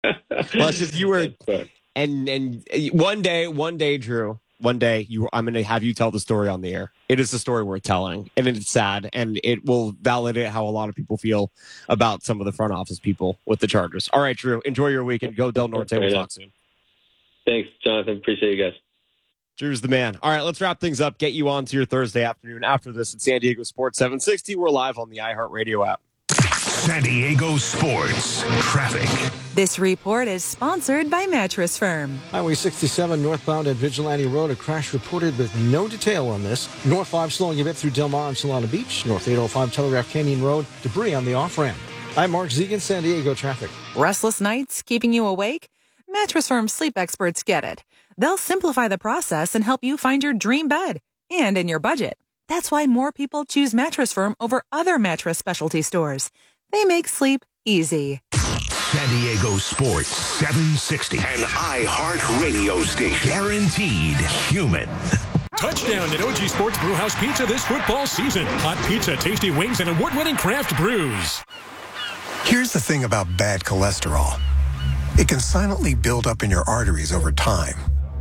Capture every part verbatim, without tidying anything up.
Well, it's just you were, and and one day, one day, Drew, one day, you, I'm going to have you tell the story on the air. It is a story worth telling, and it's sad, and it will validate how a lot of people feel about some of the front office people with the Chargers. All right, Drew, enjoy your weekend. Go Del Norte. We'll talk soon. Thanks, Jonathan. Appreciate you guys. Drew's the man. All right, let's wrap things up. Get you on to your Thursday afternoon after this at San Diego Sports seven sixty. We're live on the iHeartRadio app. San Diego Sports Traffic. This report is sponsored by Mattress Firm. Highway sixty-seven northbound at Vigilante Road. A crash reported with no detail on this. North five slowing a bit through Del Mar and Solana Beach. North eight oh five Telegraph Canyon Road. Debris on the off-ramp. I'm Mark Zegan, San Diego Traffic. Restless nights keeping you awake? Mattress Firm sleep experts get it. They'll simplify the process and help you find your dream bed and in your budget. That's why more people choose Mattress Firm over other mattress specialty stores. They make sleep easy. San Diego Sports seven sixty. An iHeart radio station. Guaranteed human. Touchdown at O G Sports Brewhouse Pizza this football season. Hot pizza, tasty wings, and award-winning craft brews. Here's the thing about bad cholesterol. It can silently build up in your arteries over time.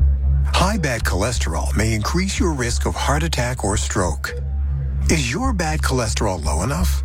High bad cholesterol may increase your risk of heart attack or stroke. Is your bad cholesterol low enough?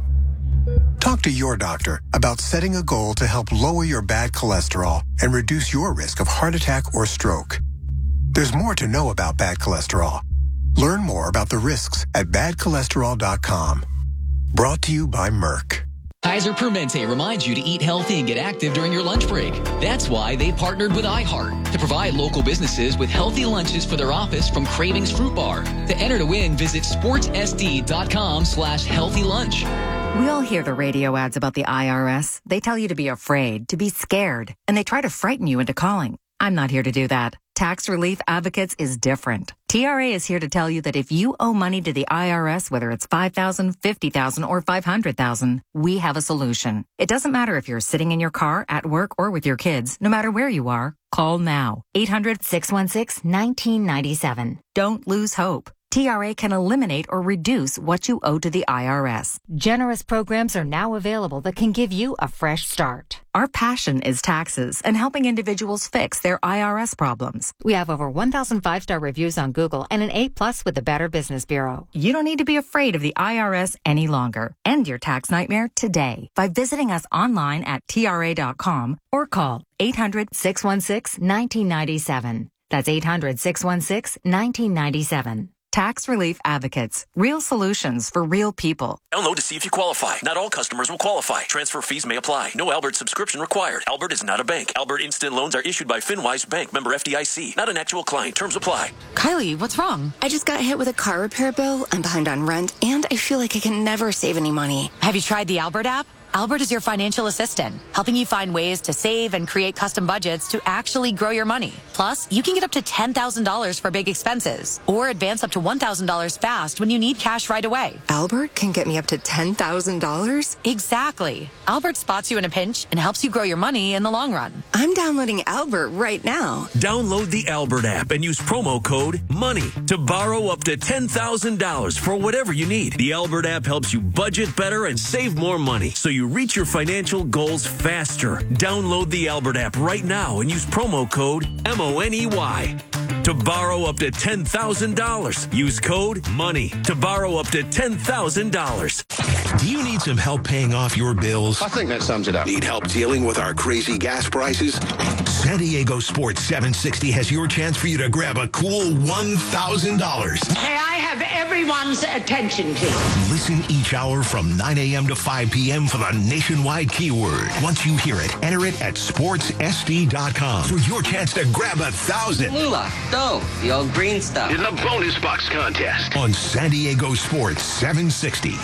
Talk to your doctor about setting a goal to help lower your bad cholesterol and reduce your risk of heart attack or stroke. There's more to know about bad cholesterol. Learn more about the risks at bad cholesterol dot com. Brought to you by Merck. Kaiser Permanente reminds you to eat healthy and get active during your lunch break. That's why they partnered with iHeart to provide local businesses with healthy lunches for their office from Cravings Fruit Bar. To enter to win, visit sportssd.com slash healthy lunch. We all hear the radio ads about the I R S. They tell you to be afraid, to be scared, and they try to frighten you into calling. I'm not here to do that. Tax Relief Advocates is different. T R A is here to tell you that if you owe money to the I R S, whether it's five thousand dollars, fifty thousand dollars, or five hundred thousand dollars, we have a solution. It doesn't matter if you're sitting in your car, at work, or with your kids. No matter where you are, call now. eight hundred, six one six, one nine nine seven. Don't lose hope. T R A can eliminate or reduce what you owe to the I R S. Generous programs are now available that can give you a fresh start. Our passion is taxes and helping individuals fix their I R S problems. We have over one thousand five-star reviews on Google and an A plus with the Better Business Bureau. You don't need to be afraid of the I R S any longer. End your tax nightmare today by visiting us online at T R A dot com or call eight hundred, six one six, one nine nine seven. That's eight hundred, six one six, one nine nine seven. Tax Relief Advocates. Real solutions for real people. Download to see if you qualify. Not all customers will qualify. Transfer fees may apply. No Albert subscription required. Albert is not a bank. Albert Instant Loans are issued by FinWise Bank, member F D I C. Not an actual client. Terms apply. Kylie, what's wrong? I just got hit with a car repair bill. I'm behind on rent, and I feel like I can never save any money. Have you tried the Albert app? Albert is your financial assistant, helping you find ways to save and create custom budgets to actually grow your money. Plus, you can get up to ten thousand dollars for big expenses or advance up to one thousand dollars fast when you need cash right away. Albert can get me up to ten thousand dollars? Exactly. Albert spots you in a pinch and helps you grow your money in the long run. I'm downloading Albert right now. Download the Albert app and use promo code MONEY to borrow up to ten thousand dollars for whatever you need. The Albert app helps you budget better and save more money so you reach your financial goals faster. Download the Albert app right now and use promo code M O N E Y to borrow up to ten thousand dollars. Use code MONEY to borrow up to ten thousand dollars. Do you need some help paying off your bills? I think that sums it up. Need help dealing with our crazy gas prices? San Diego Sports seven sixty has your chance for you to grab a cool one thousand dollars. May I have everyone's attention, please? Listen each hour from nine a.m. to five p.m. for the nationwide keyword. Once you hear it, enter it at sports s d dot com for your chance to grab a thousand. Moolah, dough, the old green stuff. In the bonus box contest on San Diego Sports seven sixty.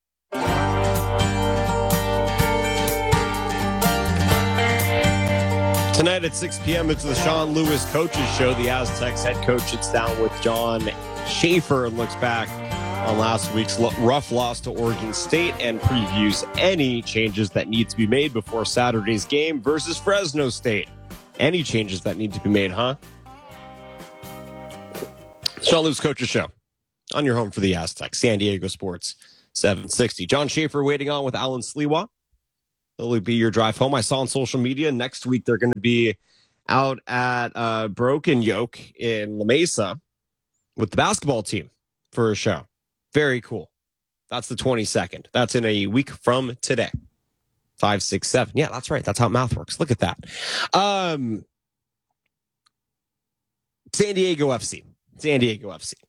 Tonight at six p.m., it's the Sean Lewis Coaches Show. The Aztecs head coach sits down with John Schaefer and looks back on last week's rough loss to Oregon State and previews any changes that need to be made before Saturday's game versus Fresno State. Any changes that need to be made, huh? Sean Lewis Coaches Show on your home for the Aztecs, San Diego Sports seven sixty. John Schaefer waiting on with Alan Sliwa. It'll be your drive home. I saw on social media next week they're going to be out at uh, Broken Yoke in La Mesa with the basketball team for a show. Very cool. That's the twenty-second. That's in a week from today. Five, six, seven. Yeah, that's right. That's how math works. Look at that. Um, San Diego F C. San Diego F C.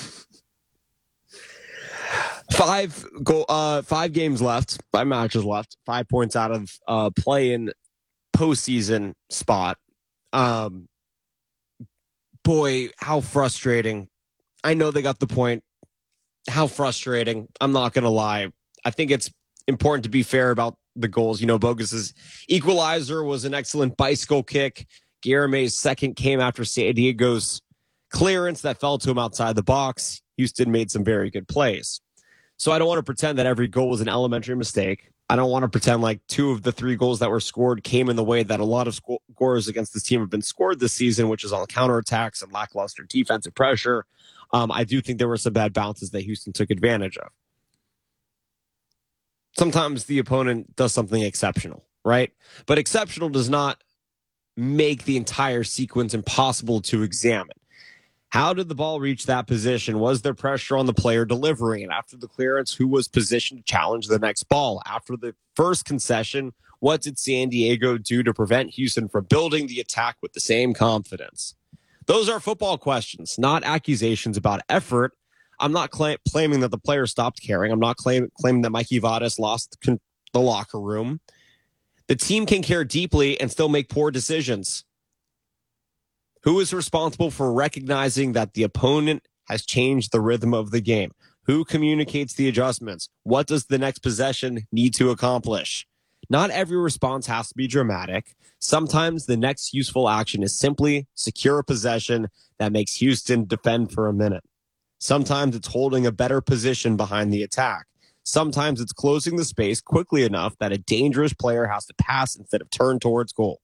Five go, uh, five games left, five matches left, five points out of uh, play-in postseason spot. Um, boy, how frustrating. I know they got the point. How frustrating. I'm not going to lie. I think it's important to be fair about the goals. You know, Bogus's equalizer was an excellent bicycle kick. Guilherme's second came after San Diego's clearance that fell to him outside the box. Houston made some very good plays. So I don't want to pretend that every goal was an elementary mistake. I don't want to pretend like two of the three goals that were scored came in the way that a lot of scores against this team have been scored this season, which is on counterattacks and lackluster defensive pressure. Um, I do think there were some bad bounces that Houston took advantage of. Sometimes the opponent does something exceptional, right? But exceptional does not make the entire sequence impossible to examine. How did the ball reach that position? Was there pressure on the player delivering it? After the clearance, who was positioned to challenge the next ball? After the first concession, what did San Diego do to prevent Houston from building the attack with the same confidence? Those are football questions, not accusations about effort. I'm not cla- claiming that the player stopped caring. I'm not claim- claiming that Mikey Vadas lost con- the locker room. The team can care deeply and still make poor decisions. Who is responsible for recognizing that the opponent has changed the rhythm of the game? Who communicates the adjustments? What does the next possession need to accomplish? Not every response has to be dramatic. Sometimes the next useful action is simply secure a possession that makes Houston defend for a minute. Sometimes it's holding a better position behind the attack. Sometimes it's closing the space quickly enough that a dangerous player has to pass instead of turn towards goal.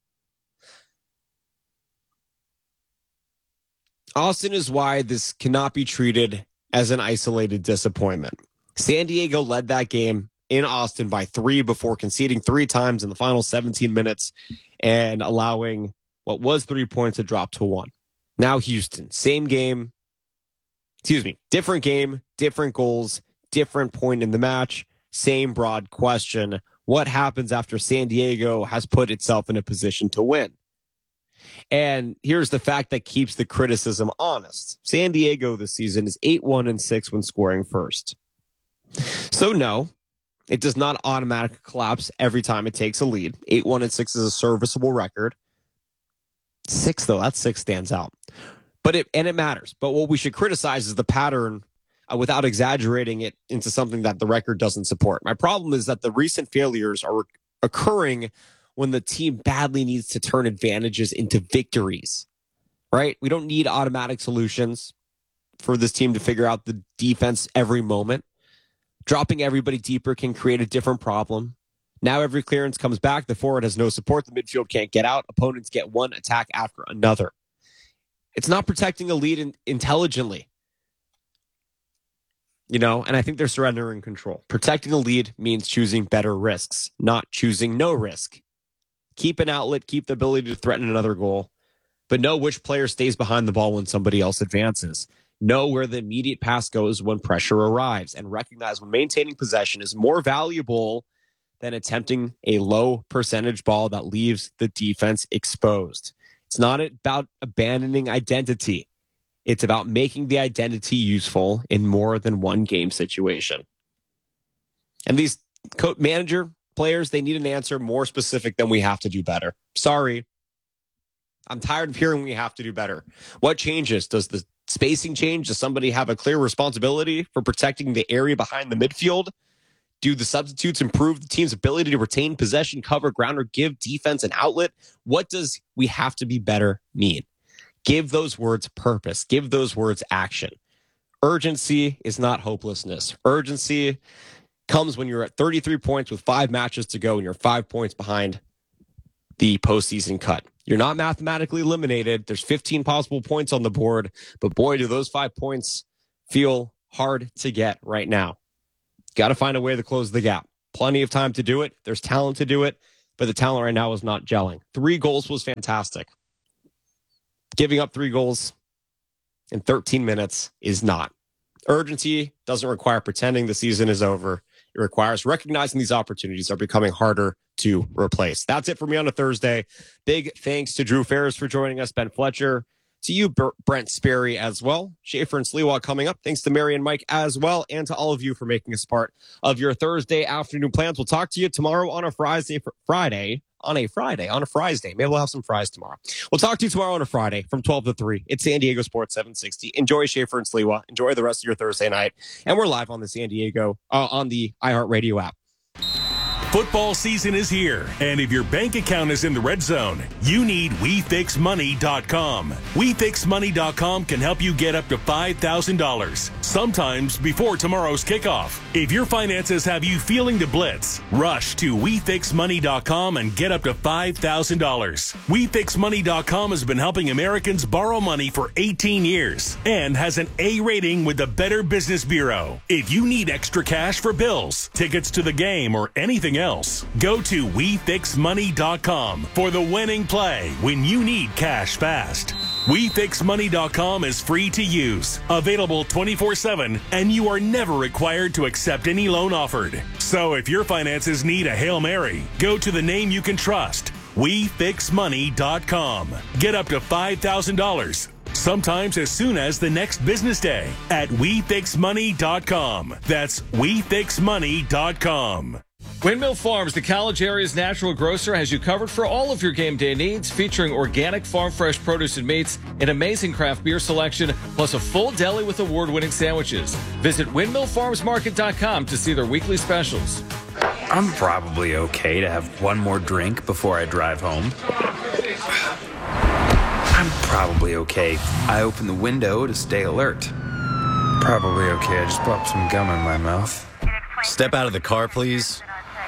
Austin is why this cannot be treated as an isolated disappointment. San Diego led that game in Austin by three before conceding three times in the final seventeen minutes and allowing what was three points to drop to one. Now Houston, same game, excuse me, different game, different goals, different point in the match, same broad question. What happens after San Diego has put itself in a position to win? And here's the fact that keeps the criticism honest. San Diego this season is eight one and six when scoring first. So no, it does not automatically collapse every time it takes a lead. eight one and six is a serviceable record. Six, though, that six stands out. But it and it matters. But what we should criticize is the pattern uh, without exaggerating it into something that the record doesn't support. My problem is that the recent failures are occurring when the team badly needs to turn advantages into victories, right? We don't need automatic solutions for this team to figure out the defense every moment. Dropping everybody deeper can create a different problem. Now every clearance comes back. The forward has no support. The midfield can't get out. Opponents get one attack after another. It's not protecting a lead in- intelligently. You know, and I think they're surrendering control. Protecting a lead means choosing better risks, not choosing no risk. Keep an outlet, keep the ability to threaten another goal, but know which player stays behind the ball when somebody else advances. Know where the immediate pass goes when pressure arrives, and recognize when maintaining possession is more valuable than attempting a low percentage ball that leaves the defense exposed. It's not about abandoning identity. It's about making the identity useful in more than one game situation. And these coach manager players, they need an answer more specific than we have to do better. Sorry. I'm tired of hearing we have to do better. What changes? Does the spacing change? Does somebody have a clear responsibility for protecting the area behind the midfield? Do the substitutes improve the team's ability to retain possession, cover ground, or give defense an outlet? What does we have to be better mean? Give those words purpose. Give those words action. Urgency is not hopelessness. Urgency comes when you're at thirty-three points with five matches to go and you're five points behind the postseason cut. You're not mathematically eliminated. There's fifteen possible points on the board, but boy, do those five points feel hard to get right now. Got to find a way to close the gap. plenty of time to do it. There's talent to do it, but the talent right now is not gelling. Three goals was fantastic. Giving up three goals in thirteen minutes is not. Urgency doesn't require pretending the season is over. It requires recognizing these opportunities are becoming harder to replace. That's it for me on a Thursday. Big thanks to Drew Ferris for joining us, Ben Fletcher, to you, Brent Sperry, as well. Schaefer and Sliwa coming up. Thanks to Mary and Mike as well, and to all of you for making us part of your Thursday afternoon plans. We'll talk to you tomorrow on a Friday, Friday, on a Friday, on a Friday. Maybe we'll have some fries tomorrow. We'll talk to you tomorrow on a Friday from twelve to three. It's San Diego Sports seven sixty. Enjoy Schaefer and Sliwa. Enjoy the rest of your Thursday night. And we're live on the San Diego, uh, on the iHeartRadio app. Football season is here, and if your bank account is in the red zone, you need we fix money dot com. we fix money dot com can help you get up to five thousand dollars, sometimes before tomorrow's kickoff. If your finances have you feeling the blitz, rush to we fix money dot com and get up to five thousand dollars. we fix money dot com has been helping Americans borrow money for eighteen years and has an A rating with the Better Business Bureau. If you need extra cash for bills, tickets to the game, or anything else, go to we fix money dot com for the winning play when you need cash fast. we fix money dot com is free to use, available twenty-four seven, and you are never required to accept any loan offered. So if your finances need a Hail Mary, go to the name you can trust, we fix money dot com. Get up to five thousand dollars. Sometimes as soon as the next business day at we fix money dot com. That's we fix money dot com. Windmill Farms, the college area's natural grocer, has you covered for all of your game day needs, featuring organic farm fresh produce and meats, an amazing craft beer selection, plus a full deli with award-winning sandwiches. Visit windmill farms market dot com to see their weekly specials. I'm probably okay to have one more drink before I drive home. I'm probably okay. I open the window to stay alert. Probably okay. I just popped some gum in my mouth. Step out of the car, please.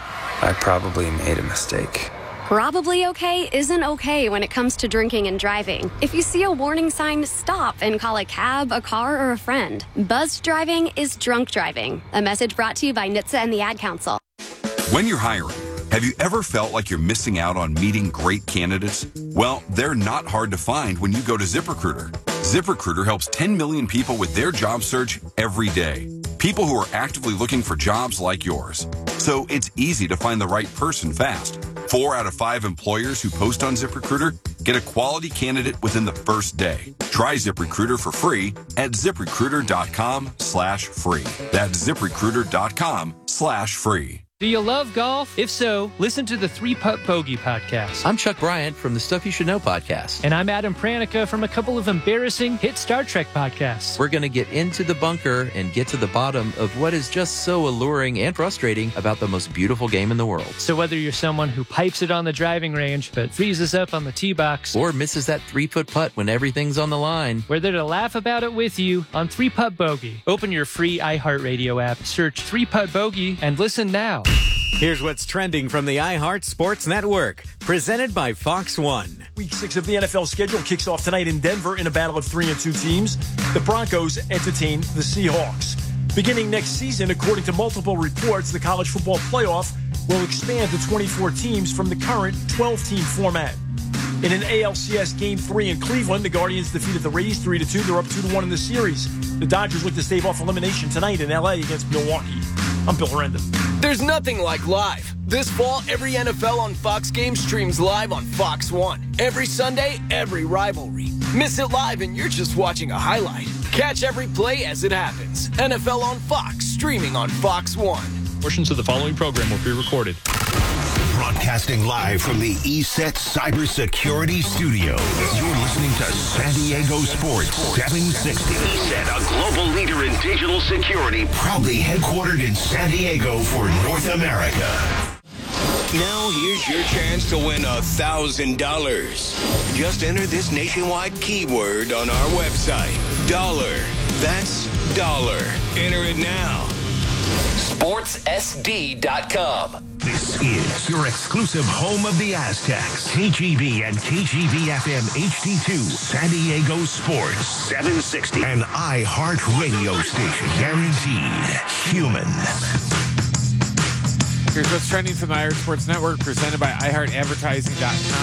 I probably made a mistake. Probably okay isn't okay when it comes to drinking and driving. If you see a warning sign, stop and call a cab, a car, or a friend. Buzzed driving is drunk driving. A message brought to you by N H T S A and the Ad Council. When you're hiring, have you ever felt like you're missing out on meeting great candidates? Well, they're not hard to find when you go to ZipRecruiter. ZipRecruiter helps ten million people with their job search every day. People who are actively looking for jobs like yours. So it's easy to find the right person fast. Four out of five employers who post on ZipRecruiter get a quality candidate within the first day. Try ZipRecruiter for free at ZipRecruiter.com slash free. That's ZipRecruiter.com slash free. Do you love golf? If so, listen to the Three Putt Bogey podcast. I'm Chuck Bryant from the Stuff You Should Know podcast. And I'm Adam Pranica from a couple of embarrassing hit Star Trek podcasts. We're going to get into the bunker and get to the bottom of what is just so alluring and frustrating about the most beautiful game in the world. So whether you're someone who pipes it on the driving range but freezes up on the tee box, or misses that three-foot putt when everything's on the line, we're there to laugh about it with you on Three Putt Bogey. Open your free iHeartRadio app, search Three Putt Bogey, and listen now. Here's what's trending from the iHeart Sports Network, presented by Fox One. Week six of the N F L schedule kicks off tonight in Denver in a battle of three and two teams. The Broncos entertain the Seahawks. Beginning next season, according to multiple reports, the college football playoff will expand to twenty-four teams from the current twelve-team format. In an A L C S Game three in Cleveland, the Guardians defeated the Rays three to two. They're up two to one in the series. The Dodgers look to stave off elimination tonight in L A against Milwaukee. I'm Bill Arenda. There's nothing like live. This fall, every N F L on Fox game streams live on Fox One. Every Sunday, every rivalry. Miss it live and you're just watching a highlight. Catch every play as it happens. N F L on Fox, streaming on Fox One. Portions of the following program will be recorded. Broadcasting live from the E S E T Cybersecurity Studios. You're listening to San Diego Sports seven sixty. E S E T, a global leader in digital security, proudly headquartered in San Diego for North America. Now here's your chance to win a thousand dollars. Just enter this nationwide keyword on our website. Dollar. That's dollar. Enter it now. sports S D dot com. This is your exclusive home of the Aztecs. K G B and K G B F M H D two, San Diego Sports seven sixty. An iHeart radio station. Guaranteed human. Here's what's trending from the iHeart Sports Network, presented by i heart advertising dot com.